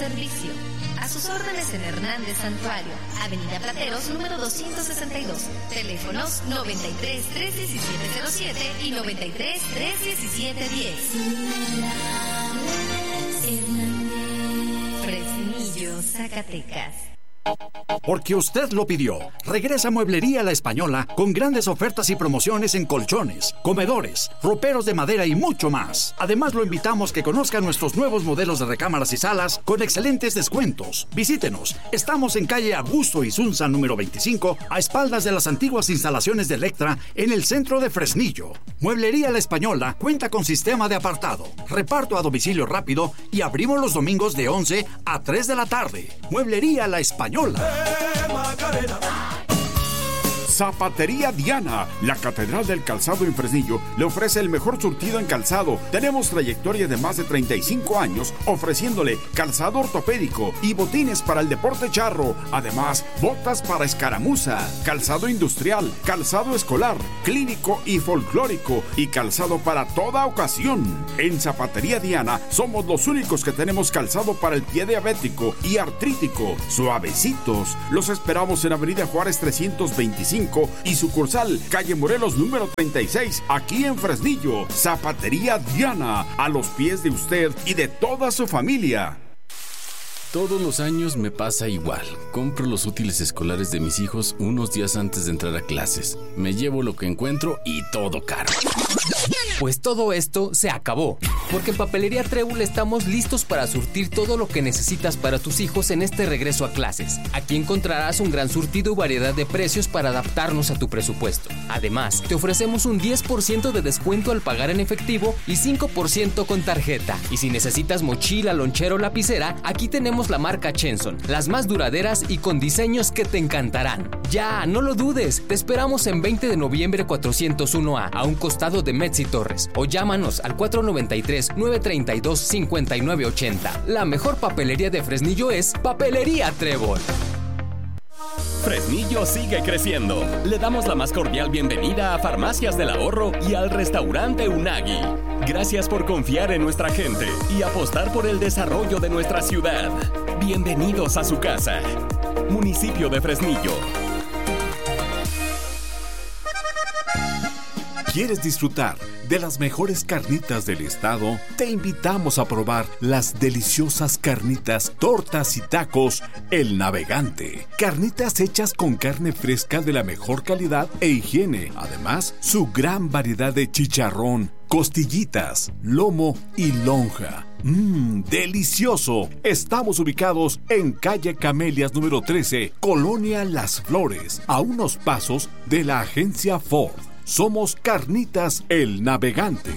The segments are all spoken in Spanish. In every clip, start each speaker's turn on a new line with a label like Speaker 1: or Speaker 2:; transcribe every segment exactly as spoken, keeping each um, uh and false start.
Speaker 1: servicio. A sus órdenes en Hernández Santuario, Avenida Plateros, número doscientos sesenta y dos. Teléfonos noventa y tres, tres diecisiete cero siete y noventa y tres, tres diecisiete diez. Fresnillo, Zacatecas.
Speaker 2: Porque usted lo pidió. Regresa Mueblería La Española con grandes ofertas y promociones en colchones, comedores, roperos de madera y mucho más. Además, lo invitamos que conozca nuestros nuevos modelos de recámaras y salas con excelentes descuentos. Visítenos. Estamos en calle Augusto Isunza número veinticinco, a espaldas de las antiguas instalaciones de Electra, en el centro de Fresnillo. Mueblería La Española cuenta con sistema de apartado, reparto a domicilio rápido y abrimos los domingos de once a tres de la tarde. Mueblería La Española.
Speaker 3: Zapatería Diana, la catedral del calzado en Fresnillo, le ofrece el mejor surtido en calzado. Tenemos trayectoria de más de treinta y cinco años ofreciéndole calzado ortopédico y botines para el deporte charro. Además, botas para escaramuza, calzado industrial, calzado escolar, clínico y folclórico y calzado para toda ocasión. En Zapatería Diana somos los únicos que tenemos calzado para el pie diabético y artrítico, suavecitos. Los esperamos en Avenida Juárez trescientos veinticinco y sucursal calle Morelos número treinta y seis, aquí en Fresnillo. Zapatería Diana, a los pies de usted y de toda su familia.
Speaker 4: Todos los años me pasa igual. Compro los útiles escolares de mis hijos unos días antes de entrar a clases. Me llevo lo que encuentro y todo caro.
Speaker 5: Pues todo esto se acabó, porque en Papelería Trébol estamos listos para surtir todo lo que necesitas para tus hijos en este regreso a clases. Aquí encontrarás un gran surtido y variedad de precios para adaptarnos a tu presupuesto. Además, te ofrecemos un diez por ciento de descuento al pagar en efectivo y cinco por ciento con tarjeta. Y si necesitas mochila, lonchero o lapicera, aquí tenemos la marca Chenson, las más duraderas y con diseños que te encantarán. Ya, no lo dudes, te esperamos en veinte de noviembre cuatrocientos uno A, a un costado de Metz y Torres, o llámanos al cuatro noventa y tres, nueve treinta y dos, cincuenta y nueve ochenta. La mejor papelería de Fresnillo es Papelería Trébol.
Speaker 6: Fresnillo sigue creciendo. Le damos la más cordial bienvenida a Farmacias del Ahorro y al restaurante Unagi. Gracias por confiar en nuestra gente y apostar por el desarrollo de nuestra ciudad. Bienvenidos a su casa. Municipio de Fresnillo.
Speaker 3: ¿Quieres disfrutar de las mejores carnitas del estado? Te invitamos a probar las deliciosas carnitas, tortas y tacos El Navegante. Carnitas hechas con carne fresca de la mejor calidad e higiene. Además, su gran variedad de chicharrón, costillitas, lomo y lonja. ¡Mmm! ¡Delicioso! Estamos ubicados en calle Camelias número trece, Colonia Las Flores, a unos pasos de la agencia Ford. Somos Carnitas El Navegante.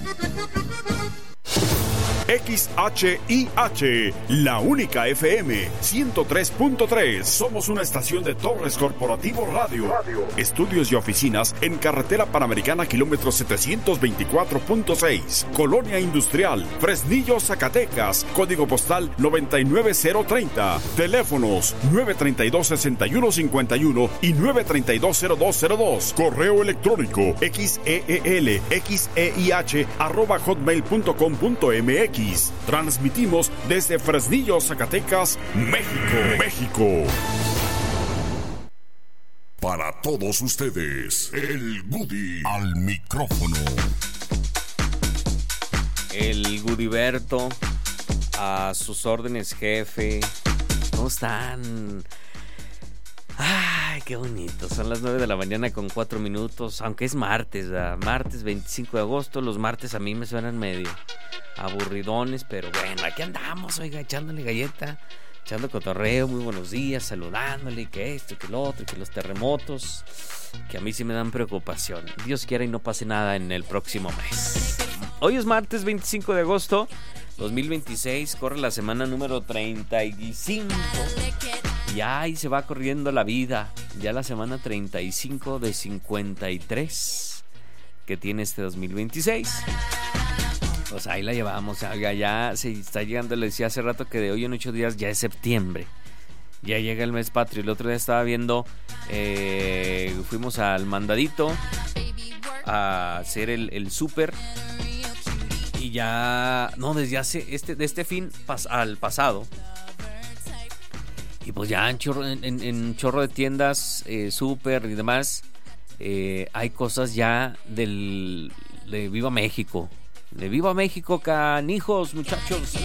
Speaker 3: X H I H, la única F M ciento tres punto tres. Somos una estación de Torres Corporativo Radio. Radio. Estudios y oficinas en Carretera Panamericana, kilómetro setecientos veinticuatro punto seis. Colonia Industrial, Fresnillo, Zacatecas. Código postal noventa y nueve cero treinta. Teléfonos nueve treinta y dos, sesenta y uno cincuenta y uno y nueve treinta y dos, cero dos cero dos. Correo electrónico xeel xeih arroba hotmail punto com punto mx. Transmitimos desde Fresnillo, Zacatecas, México, México.
Speaker 7: Para todos ustedes, el Goody al micrófono.
Speaker 8: El Gudiberto, a sus órdenes, jefe. ¿Cómo están? Ay, qué bonito. Son las nueve de la mañana con cuatro minutos. Aunque es martes, ¿verdad? Martes veinticinco de agosto. Los martes a mí me suenan medio aburridones, pero bueno, aquí andamos, oiga, echándole galleta, echando cotorreo. Muy buenos días, saludándole, que esto, que lo otro, que los terremotos, que a mí sí me dan preocupación. Dios quiera y no pase nada en el próximo mes. Hoy es martes veinticinco de agosto dos mil veintiséis, corre la semana número treinta y cinco. Ya ahí se va corriendo la vida. Ya la semana treinta y cinco de cincuenta y tres que tiene este dos mil veintiséis. Pues ahí la llevamos. Ya, ya se está llegando. Le decía hace rato que de hoy en ocho días ya es septiembre. Ya llega el mes patrio. El otro día estaba viendo, eh, fuimos al mandadito a hacer el, el súper. Y ya, no, desde hace este, de este fin pas, al pasado, Y pues ya en chorro, en, en, en chorro de tiendas, eh, súper y demás, eh, hay cosas ya del de Viva México. De Viva México, canijos, muchachos.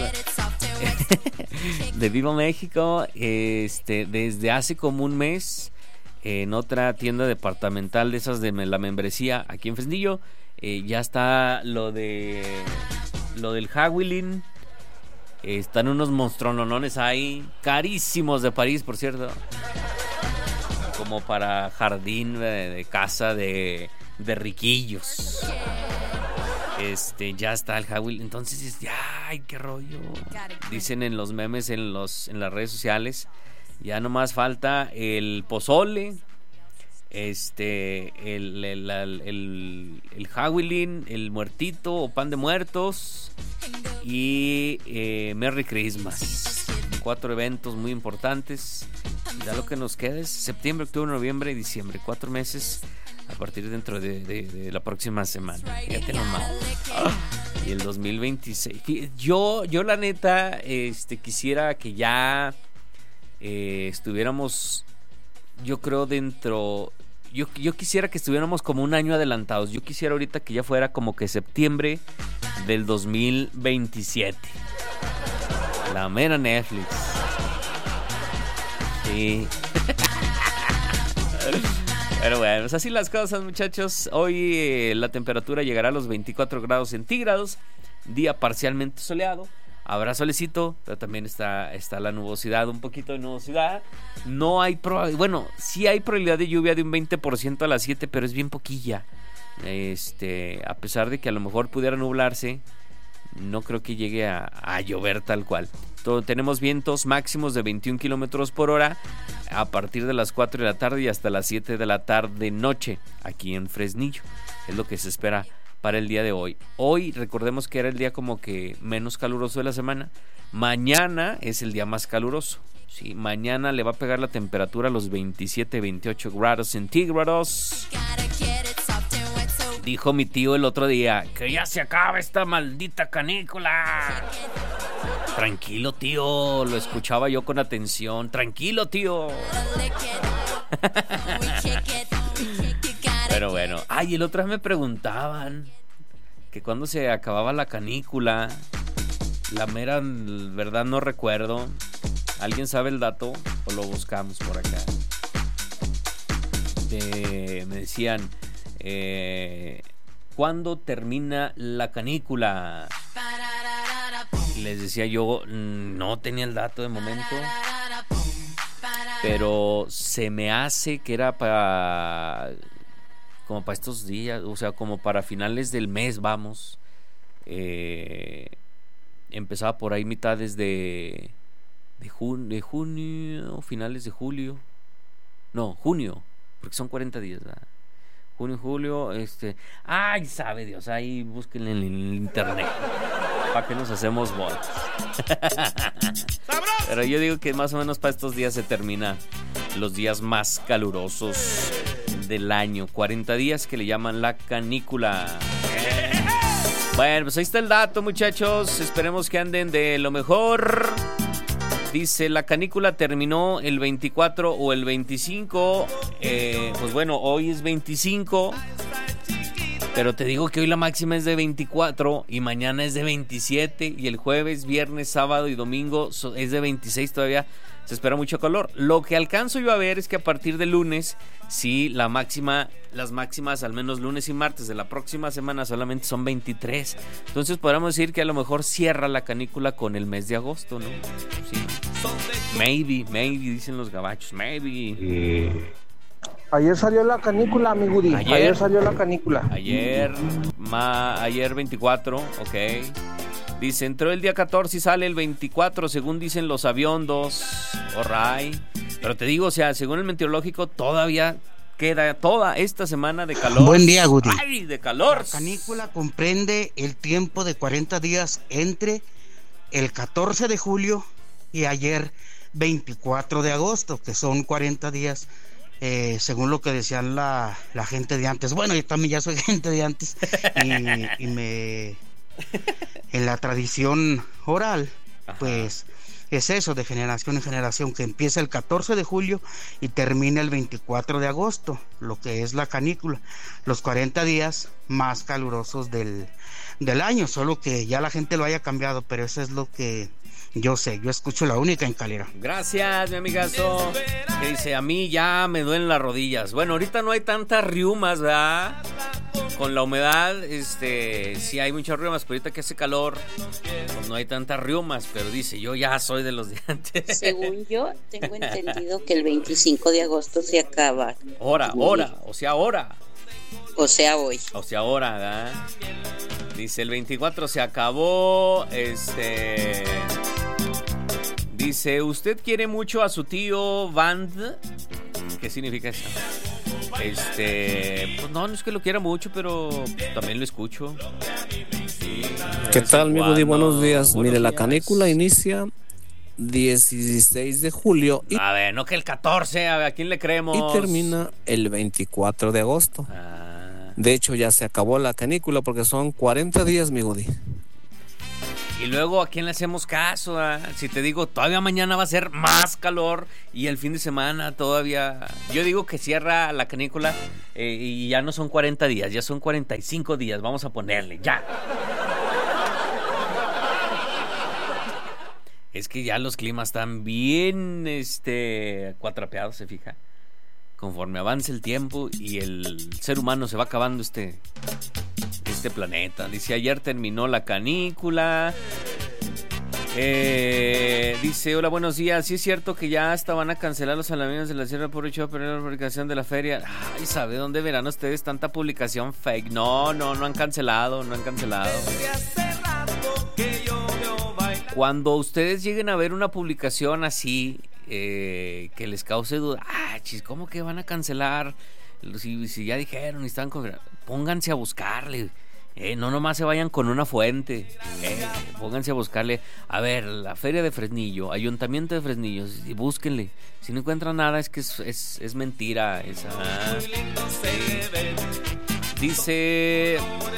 Speaker 8: De Viva México, este, desde hace como un mes, en otra tienda departamental de esas de la membresía aquí en Fresnillo, eh, ya está lo de lo del Hawilin. Están unos monstrononones ahí, carísimos de París, por cierto. Como para jardín de, de casa de, de riquillos. Este, ya está el Hawil. Entonces, ya, ay, qué rollo. Dicen en los memes, en los en las redes sociales, ya nomás falta el pozole, este, el el, el, el, el Hawilin, el muertito o pan de muertos y eh, Merry Christmas. Cuatro eventos muy importantes. Ya lo que nos queda es septiembre, octubre, noviembre y diciembre. Cuatro meses a partir de dentro de, de, de la próxima semana. Fíjate nomás. Ah, y el dos mil veintiséis. Yo, yo la neta, este, quisiera que ya eh, estuviéramos, yo creo dentro, yo, yo quisiera que estuviéramos como un año adelantados. Yo quisiera ahorita que ya fuera como que septiembre del dos mil veintisiete. La mera Netflix. Sí. Pero bueno, pues así las cosas, muchachos. Hoy eh, la temperatura llegará a los veinticuatro grados centígrados. Día parcialmente soleado. Habrá solecito, pero también está, está la nubosidad, un poquito de nubosidad. No hay probabilidad, bueno, sí hay probabilidad de lluvia de un veinte por ciento a las siete, pero es bien poquilla. Este, a pesar de que a lo mejor pudiera nublarse, no creo que llegue a, a llover tal cual. Todo, tenemos vientos máximos de veintiún kilómetros por hora a partir de las cuatro de la tarde y hasta las siete de la tarde noche aquí en Fresnillo. Es lo que se espera para el día de hoy. Hoy recordemos que era el día como que menos caluroso de la semana. Mañana es el día más caluroso. Sí, mañana le va a pegar la temperatura a los veintisiete, veintiocho grados centígrados. Dijo mi tío el otro día que ya se acaba esta maldita canícula. Tranquilo, tío, lo escuchaba yo con atención. Tranquilo, tío. Pero bueno, ay, el otro día me preguntaban que cuando se acababa la canícula. La mera verdad no recuerdo. ¿Alguien sabe el dato? O lo buscamos por acá. Eh, me decían, eh, ¿cuándo termina la canícula? Les decía yo, no tenía el dato de momento, pero se me hace que era para como para estos días, o sea, como para finales del mes, vamos. Eh, empezaba por ahí mitades de de, jun, de junio, finales de julio, no, junio, porque son cuarenta días, ¿verdad? Junio, julio, este, ay, sabe Dios, ahí búsquenle en el internet. ¿Para qué nos hacemos bolas? Pero yo digo que más o menos para estos días se termina los días más calurosos del año. cuarenta días que le llaman la canícula. Bueno, pues ahí está el dato, muchachos. Esperemos que anden de lo mejor. Dice, la canícula terminó el veinticuatro o el veinticinco. Eh, pues bueno, hoy es veinticinco. Pero te digo que hoy la máxima es de veinticuatro y mañana es de veintisiete y el jueves, viernes, sábado y domingo es de veintiséis todavía. Se espera mucho calor. Lo que alcanzo yo a ver es que a partir de lunes, sí, la máxima, las máximas, al menos lunes y martes de la próxima semana solamente son veintitrés. Entonces podríamos decir que a lo mejor cierra la canícula con el mes de agosto, ¿no? Sí. Maybe, maybe, dicen los gabachos, maybe.
Speaker 9: Eh. Ayer salió la canícula, mi Woody. Ayer, ayer salió la canícula.
Speaker 8: Ayer, ma, ayer veinticuatro, ok. Dice, entró el día catorce y sale el veinticuatro, según dicen los aviondos. Alright. Pero te digo, o sea, según el meteorológico, todavía queda toda esta semana de calor.
Speaker 10: Buen día, Woody.
Speaker 8: ¡Ay, de calor!
Speaker 10: La canícula comprende el tiempo de cuarenta días entre el catorce de julio y ayer veinticuatro de agosto, que son cuarenta días. Eh, según lo que decían la, la gente de antes. Bueno, yo también ya soy gente de antes y, y me en la tradición oral, ajá, pues es eso, de generación en generación, que empieza el catorce de julio y termina el veinticuatro de agosto, lo que es la canícula, los cuarenta días más calurosos del, del año, solo que ya la gente lo haya cambiado, pero eso es lo que yo sé, yo escucho La Única en Calera.
Speaker 8: Gracias, mi amigazo. Que dice, a mí ya me duelen las rodillas. Bueno, ahorita no hay tantas riumas, ¿verdad? Con la humedad, este, sí hay muchas riumas, pero ahorita que hace calor, pues no hay tantas riumas, pero dice, yo ya soy de los de antes.
Speaker 11: Según yo, tengo entendido que el veinticinco de agosto se acaba.
Speaker 8: Hora, hora, o sea, hora.
Speaker 11: O sea, hoy.
Speaker 8: O sea, ahora, ¿verdad? Dice, el veinticuatro se acabó, este... Dice, ¿usted quiere mucho a su tío Band? ¿Qué significa eso? Este, pues no, no es que lo quiera mucho, pero pues, también lo escucho. Sí,
Speaker 12: ¿qué tal, mi Woody? Buenos días.
Speaker 8: Buenos
Speaker 12: Mire,
Speaker 8: días.
Speaker 12: la canícula inicia dieciséis de julio y,
Speaker 8: a ver, no que el catorce, a ver, ¿a quién le creemos?
Speaker 12: y termina el veinticuatro de agosto.
Speaker 8: Ah.
Speaker 12: De hecho, ya se acabó la canícula porque son cuarenta días, mi Woody.
Speaker 8: Y luego, ¿a quién le hacemos caso? Ah? Si te digo, todavía mañana va a ser más calor y el fin de semana todavía... Yo digo que cierra la canícula eh, y ya no son cuarenta días, ya son cuarenta y cinco días. Vamos a ponerle, ya. Es que ya los climas están bien este, cuatrapeados, se fija. Conforme avance el tiempo y el ser humano se va acabando este... este planeta. Dice, ayer terminó la canícula. Eh, dice, hola, buenos días. Sí es cierto que ya hasta van a cancelar los salaminos de la Sierra por hecho de la publicación de la feria. Ay, ¿sabe dónde verán ustedes tanta publicación fake? No, no, no han cancelado, no han cancelado. Cuando ustedes lleguen a ver una publicación así, eh, que les cause duda, ah, chis, ¿cómo que van a cancelar? Si, si ya dijeron y están con... Pónganse a buscarle. Eh, no nomás se vayan con una fuente. Eh, pónganse a buscarle. A ver, la Feria de Fresnillo, Ayuntamiento de Fresnillo, y búsquenle. Si no encuentran nada, es que es, es, es mentira esa. Sí. Dice...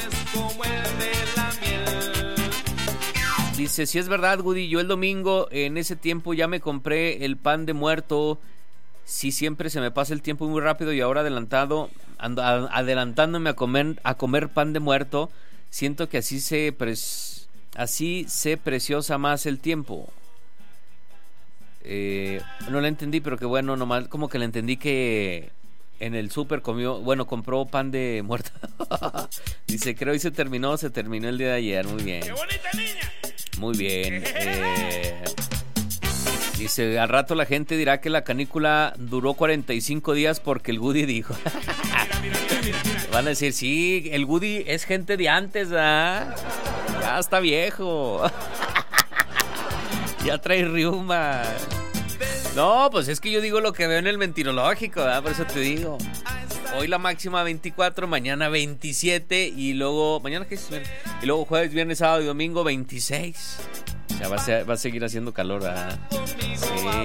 Speaker 8: Dice, si es verdad, Woody, yo el domingo en ese tiempo ya me compré el pan de muerto. Sí, siempre se me pasa el tiempo muy rápido y ahora adelantado, ando, a, adelantándome a comer, a comer pan de muerto, siento que así se pres, así se preciosa más el tiempo. Eh, no la entendí, pero que bueno, nomás como que le entendí que en el súper comió, bueno, compró pan de muerto. Dice, creo y se terminó, se terminó el día de ayer, muy bien. ¡Qué bonita niña! Muy bien. Eh... Dice, al rato la gente dirá que la canícula duró cuarenta y cinco días porque el Woody dijo. Van a decir, sí, el Woody es gente de antes, ¿ah? Ya está viejo. Ya trae riuma. No, pues es que yo digo lo que veo en el mentirológico, ¿verdad? Por eso te digo. Hoy la máxima veinticuatro, mañana veintisiete y luego, ¿mañana qué es? Y luego jueves, viernes, sábado y domingo veintiséis. O sea, va a, ser, va a seguir haciendo calor, ¿verdad? Sí.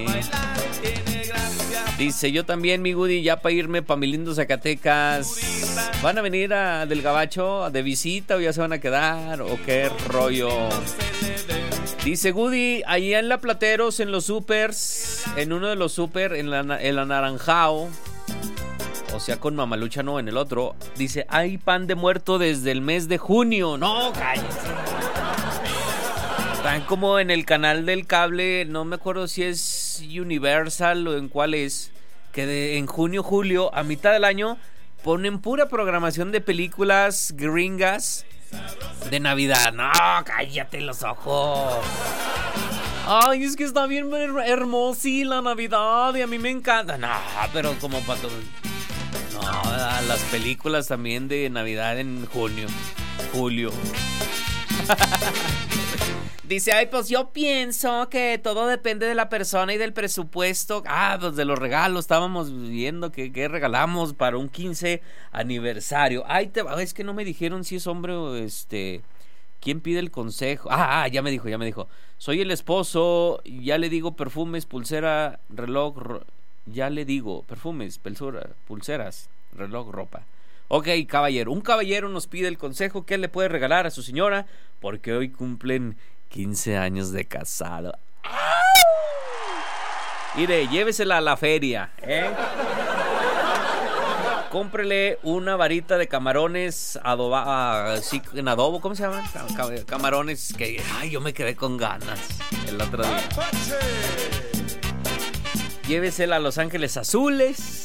Speaker 8: Dice, yo también, mi Woody, ya para irme para mi lindo Zacatecas. ¿Van a venir a Del Gabacho de visita o ya se van a quedar? ¿O qué rollo? Dice, Woody, allá en La Plateros, en los supers, en uno de los super, en la, el Anaranjao, o sea, con Mamalucha no, en el otro, dice, hay pan de muerto desde el mes de junio. No, cállese. Están como en el canal del cable, no me acuerdo si es Universal o en cuál es, que de, en junio, julio, a mitad del año, ponen pura programación de películas gringas de Navidad. No, cállate los ojos. Ay, es que está bien hermosa la Navidad y a mí me encanta. No, pero como para todo. No, las películas también de Navidad en junio, julio. Dice, ay, pues yo pienso que todo depende de la persona y del presupuesto. Ah, pues de los regalos, estábamos viendo que, que regalamos para un quince aniversario. Ay, te, es que no me dijeron si es hombre o este... ¿Quién pide el consejo? Ah, ah, ya me dijo, ya me dijo. Soy el esposo, ya le digo perfumes, pulsera, reloj, ro... ya le digo perfumes, pulsera, pulseras, reloj, ropa. Ok, caballero, un caballero nos pide el consejo, ¿qué le puede regalar a su señora? Porque hoy cumplen quince años de casado. ¡Ay! Mire, llévesela a la feria, ¿eh? Cómprele una varita de camarones adoba, sí, en adobo, ¿cómo se llaman? Camarones que, ay, yo me quedé con ganas el otro día. Llévesela a Los Ángeles Azules.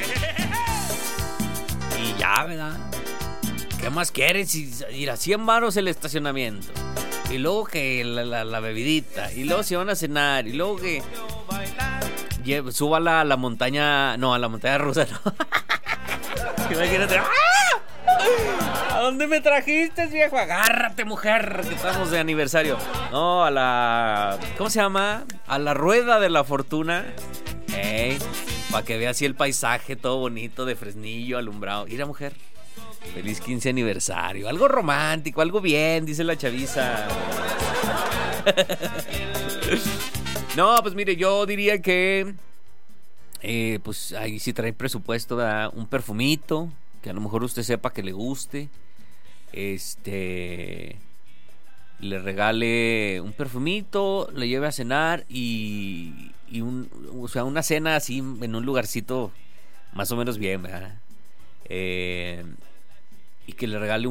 Speaker 8: Y ya, ¿verdad? ¿Qué más quieres? Ir a cien varos el estacionamiento. Y luego que la, la, la bebidita. Y luego se van a cenar. Y luego que Lle- súbala a la montaña. No, a la montaña rusa, no. Imagínate. ¡Ah! ¿A dónde me trajiste, viejo? Agárrate, mujer, que estamos de aniversario. No, a la... ¿Cómo se llama? A la rueda de la fortuna. Ey, para que vea así el paisaje todo bonito de Fresnillo alumbrado. Mira, mujer, feliz quince aniversario. Algo romántico, algo bien, dice la chaviza. No, pues mire, yo diría que eh, pues ahí sí trae presupuesto, ¿verdad? Un perfumito que a lo mejor usted sepa que le guste. Este, le regale un perfumito, le lleve a cenar y, y un, o sea, una cena así en un lugarcito más o menos bien, ¿verdad? Eh, y que le regale un